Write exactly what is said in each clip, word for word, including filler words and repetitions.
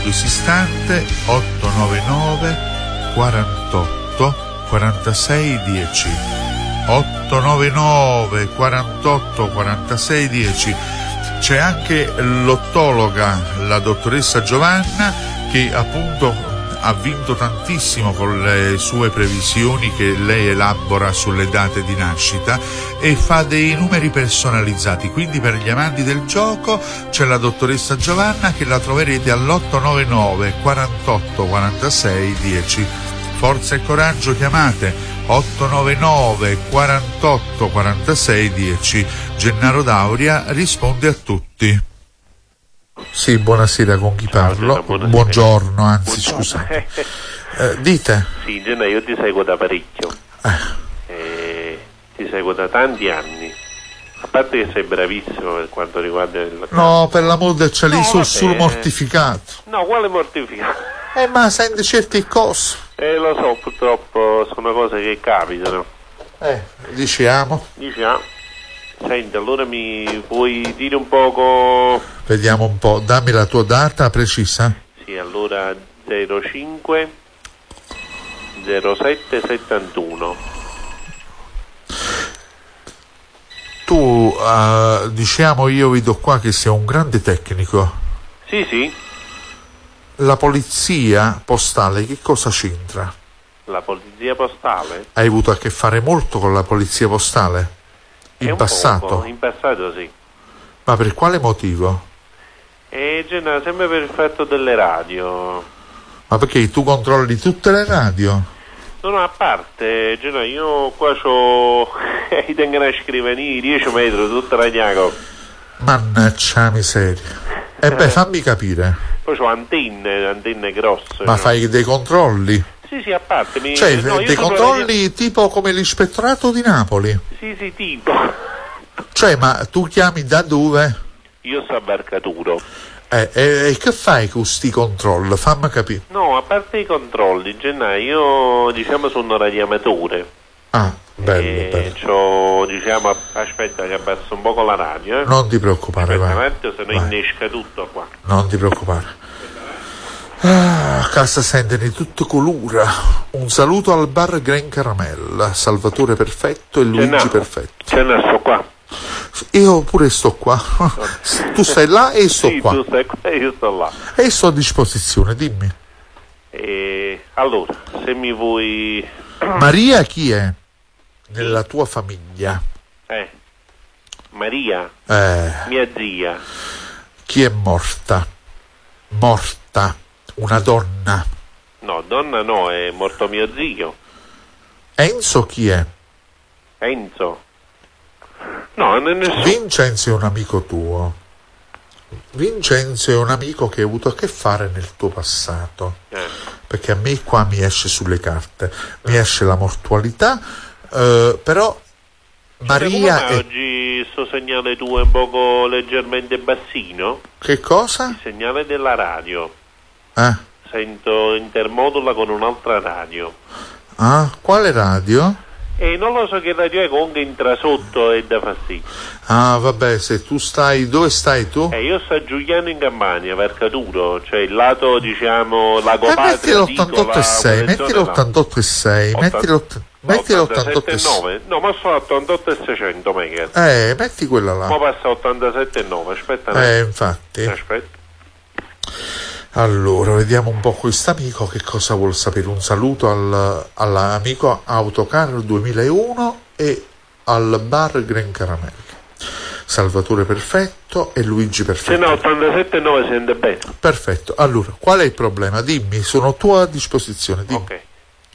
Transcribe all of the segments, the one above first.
qualunque istante otto nove nove quarantotto quarantasei dieci. otto nove nove quarantotto quarantasei dieci. C'è anche l'ottologa, la dottoressa Giovanna, che appunto ha vinto tantissimo con le sue previsioni che lei elabora sulle date di nascita e fa dei numeri personalizzati. Quindi per gli amanti del gioco c'è la dottoressa Giovanna, che la troverete all'otto nove nove quarantotto quarantasei dieci. Forza e coraggio, chiamate otto nove nove quarantotto quarantasei dieci. Gennaro D'Auria risponde a tutti. Sì, buonasera, con chi Ciao, parlo? buonasera. Buongiorno, anzi, Buongiorno. scusate. Eh, dite? Sì, Gennaro, io ti seguo da parecchio. Eh. Eh, ti seguo da tanti anni. A parte che sei bravissimo per quanto riguarda il... No, per l'amor del cielo, No, sono vabbè. solo mortificato. No, quale mortificato? Eh, ma senti certe cose. Eh, lo so, purtroppo sono cose che capitano. Eh, diciamo. Diciamo. Senti, allora mi puoi dire un poco... Vediamo un po', dammi la tua data precisa. Sì, allora zero cinque zero sette settantuno. Tu, uh, diciamo, io vedo qua che sei un grande tecnico. Sì, sì. La polizia postale che cosa c'entra? La polizia postale? Hai avuto a che fare molto con la polizia postale? È In un passato? poco, in passato sì. Ma per quale motivo? E Genna, sempre per effetto delle radio. Ma perché tu controlli tutte le radio? No, no, a parte, Genna, io qua c'ho i tengo una scrivania, dieci metri, tutta ragnaco. Mannaggia miseria. E beh, fammi capire. Poi c'ho antenne, antenne grosse. Ma no? fai dei controlli? Sì, sì, a parte. Mi... Cioè, no, io dei sono controlli radio- tipo come l'ispettorato di Napoli? Sì, sì, tipo. Cioè, ma tu chiami da dove? Io sto a Barcaturo. Eh, e, e che fai con sti controlli? Fammi capire. No, a parte i controlli, Genna, io diciamo sono radioamatore. Ah, bello, e bello. c'ho, diciamo, aspetta che abbasso un po' con la radio, eh. Non ti preoccupare, Aspetta, vai. avanti, se no Vai. innesca tutto qua. Non ti preoccupare. Ah, a casa sente di tutto colura. Un saluto al bar Gran Caramella, Salvatore Perfetto e Luigi Gennaro, Perfetto. Gennaro, sto qua. Io pure sto qua. Tu stai là e io sto Sì, qua. tu stai qua e io sto là. E sto a disposizione, dimmi. E allora, se mi vuoi... Maria chi è? Nella tua famiglia? Eh, Maria, Eh, mia zia. chi è morta? Morta. Una donna. No, donna no, è morto mio zio. Enzo chi è? Enzo. No, non è nessuno. Vincenzo è un amico tuo. Vincenzo è un amico che hai avuto a che fare nel tuo passato. Eh. Perché a me qua mi esce sulle carte. Mi esce la mortualità, eh, però Maria Come mai è... oggi sto segnale tuo è un poco leggermente bassino? Che cosa? Il segnale della radio. Eh? Sento intermodula con un'altra radio. Ah, quale radio? E non lo so che radio è, comunque entra sotto e dà fastidio. Ah, vabbè, se tu stai... Dove stai tu? E io sto a Giuliano in Campania, Vercaturo, cioè il lato, diciamo, Lago Eh, metti Patria, l'ottantotto e sei, metti l'ottantotto e sei, metti l'ottantotto e sei. nove? No, ma sono ottantotto e seicento mega. Eh, metti quella Ma là. passa ottantasette e nove, aspetta. un Eh, attimo. infatti. Aspetta. Allora, vediamo un po' quest'amico che cosa vuol sapere. Un saluto al, all'amico Autocar duemilauno e al bar Gran Caramella. Salvatore Perfetto e Luigi Perfetto. Se no, ottantasette e nove sente bene. Perfetto. Allora, qual è il problema? Dimmi, sono a tua disposizione. Dimmi. Ok.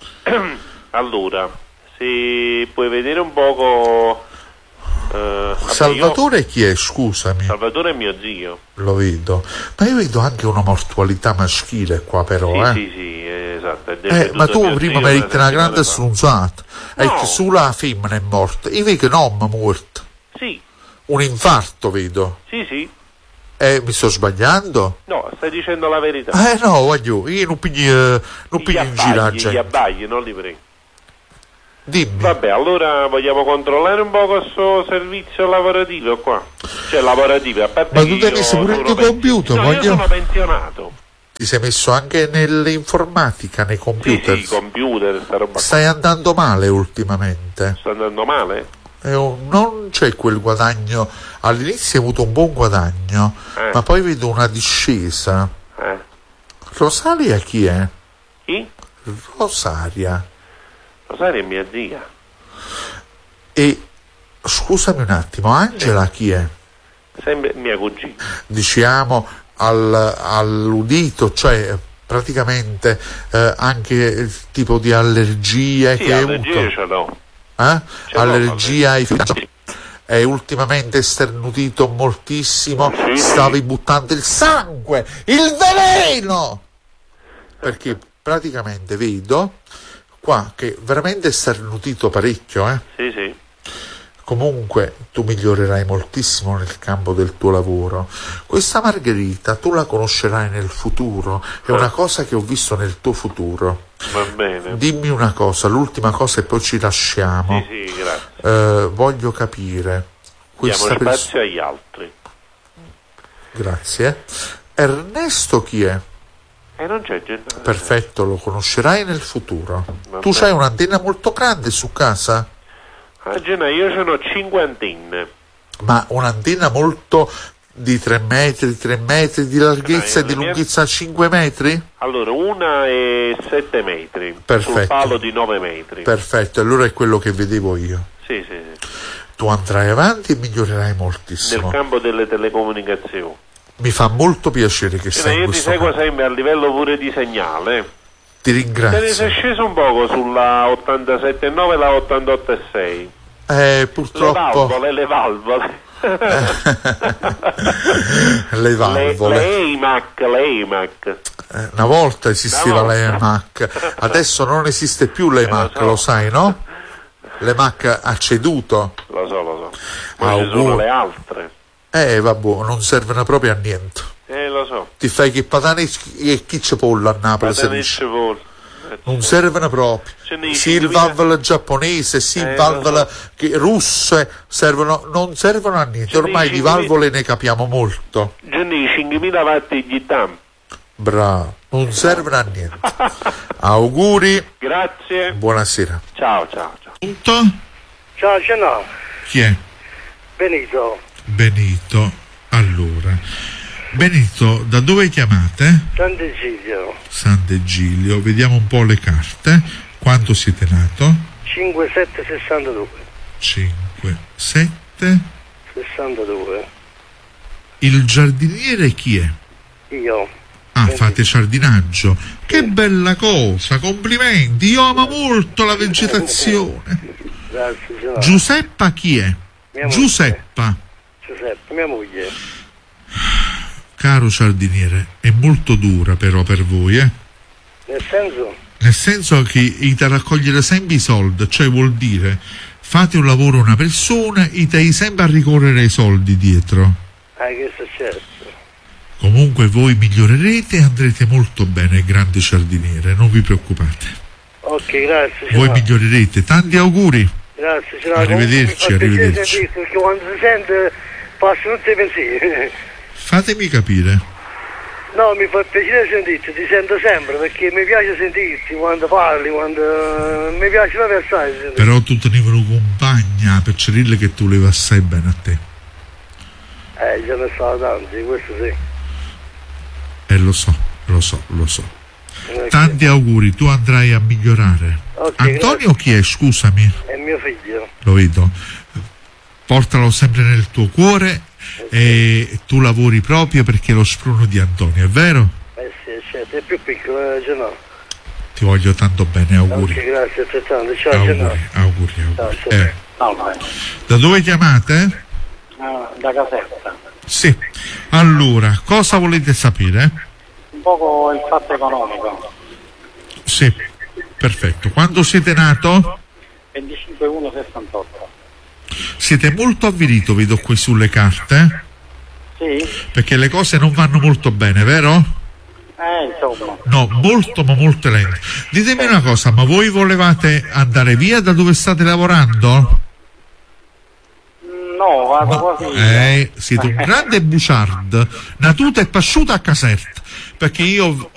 Allora, se puoi vedere un poco... eh, vabbè, Salvatore io- chi è? Scusami. Salvatore è mio zio. Lo vedo. Ma io vedo anche una mortualità maschile qua però, Sì, eh. sì, sì, esatto. È Eh, deceduto ma tu mio prima zio mi hai detto una settimana grande fa. strunzata. E No. che solo la femmina è morta. Io vedo che non è morta. Sì, Un infarto vedo. sì, sì. Eh, mi sto sbagliando? No, stai dicendo la verità. Eh no, voglio, io non piglio, eh, non Gli piglio in giro la abbagli, gli gente. abbagli, non li prego. Dimmi. Vabbè, allora vogliamo controllare un po' questo servizio lavorativo qua. Cioè lavorativo, a parte Ma che tu io devi pure il sono tuo pen- computer, no, voglio- io sono pensionato. Ti sei messo anche nell'informatica, nei computer? Sì, sì, computer, sta roba. Stai andando male ultimamente? Sta andando male? Eh, non c'è quel guadagno. All'inizio hai avuto un buon guadagno, Eh. ma poi vedo una discesa. Eh. Rosaria chi è? Chi? Rosaria. Rosaria è mia zia. E scusami un attimo, Angela chi è? Sempre mia cugina. Diciamo al, all'udito, cioè praticamente eh, anche il tipo di allergie Sì, che hai allergie avuto. ce l'ho. Eh? Ce l'ho, Allergia ai fianchi. È ultimamente sternutito moltissimo, Sì, sì. stavi buttando il sangue, il veleno! Perché praticamente vedo qua che veramente è sternutito parecchio, eh? Sì, sì. Comunque tu migliorerai moltissimo nel campo del tuo lavoro. Questa Margherita tu la conoscerai nel futuro, è una cosa che ho visto nel tuo futuro. Va bene. Dimmi una cosa, l'ultima cosa e poi ci lasciamo. Sì, sì, grazie. Eh, voglio capire questa Diamo persona. spazio agli altri. Grazie. Ernesto chi è? E non c'è gente. Perfetto, lo conoscerai nel futuro. Va Tu bene. c'hai un'antenna molto grande su casa? A Genova io sono cinquantenne. Ma un'antenna molto di tre metri, tre metri di larghezza Ah, e di la mia- lunghezza cinque metri? Allora, una è sette metri. Perfetto. Sul palo di nove metri. Perfetto, allora è quello che vedevo io. Sì, sì, sì. Tu andrai avanti e migliorerai Nel moltissimo. campo delle telecomunicazioni. Mi fa molto piacere che Cioè, sei in io ti questo seguo campo. sempre a livello pure di segnale. Ti Te ne sei ringrazio. sceso un poco sulla ottantasette virgola nove e la ottantotto virgola sei. Eh, Le purtroppo valvole, le valvole. le Le, valvole. le E I M A C, le E I M A C. Eh, Una volta esisteva Una l'E volta. M A C, adesso non esiste più l'E M A C, Eh, lo so. lo sai, no? L'E M A C ha ceduto. Lo so, lo so. Ma ci Auguri. sono le altre. Eh, vabbè, non servono proprio a niente. Eh, lo so. Ti fai che patane e chi c'è pollo a Napoli, si Patanecce dice. vol. Non servono proprio. Ce ne Sì, il cinquemila valvolo giapponese, sì, il Eh, valvolo lo che- russe, servono, non servono a niente. Ce ne Ormai di cinquemila valvole ne capiamo molto. Genni cinquemila watti di tam. Bravo, non servono a niente. Auguri, Grazie. buonasera. Ciao, ciao, ciao. Punto? Ciao, ce n'ho. Chi è? Benito, Benito. Allora, Benito, da dove chiamate? Sant'Egidio, Sant'Egidio. Vediamo un po' le carte. Quanto siete nato? cinque sette sessantadue. cinque, sette. sessantadue. Il giardiniere chi è? Io. Ah, Benito. fate giardinaggio. Che bella cosa, complimenti. Io amo molto la vegetazione. Grazie, ce n'ho. Giuseppa chi è? Mia moglie. Giuseppa. Giuseppe, mia moglie. Caro giardiniere, è molto dura però per voi, eh? Nel senso? Nel senso che ite raccogliere sempre i soldi, cioè vuol dire fate un lavoro a una persona e te sempre a ricorrere ai soldi dietro. Ah, che è successo? Comunque voi migliorerete e andrete molto bene, grande giardiniere, non vi preoccupate. Ok, grazie, ce Voi n'ho. migliorerete, tanti auguri. Grazie, ce n'ho. Arrivederci, Comunque mi fa piacere arrivederci. sentirti, perché quando si sente passano tutti i pensieri. Fatemi capire. No, mi fa piacere sentirti, ti sento sempre, perché mi piace sentirti quando parli, quando... mi piace proprio assai sentirti. Però tu tenevi una compagna per dire che tu levi assai bene a te. Eh, ce ne sono tanti, questo sì. E lo so, lo so, lo so. Ok. Tanti auguri, tu andrai a migliorare. Ok, Antonio chi è, scusami? È mio figlio. Lo vedo. Portalo sempre nel tuo cuore e tu lavori proprio perché è lo spruno di Antonio, è vero? Eh sì, certo, è più piccolo, eh, ce n'ho. Ti voglio tanto bene, auguri. Ok, grazie altrettanto. Ciao, ce n'ho. Auguri, auguri, auguri. Ciao, Eh, ciao. da dove chiamate? Ah, da Caserta. Sì. Allora, cosa volete sapere? Un poco il fatto economico. Sì, perfetto. Quando siete nato? venticinque uno sessantotto. Siete molto avvilito, vedo qui sulle carte, Sì? perché le cose non vanno molto bene, vero? Eh, insomma. No, molto ma molto lento. Ditemi una cosa, ma voi volevate andare via da dove state lavorando? No, vado così. Eh, siete un grande buciard, natuta e pasciuta a Caserta, perché io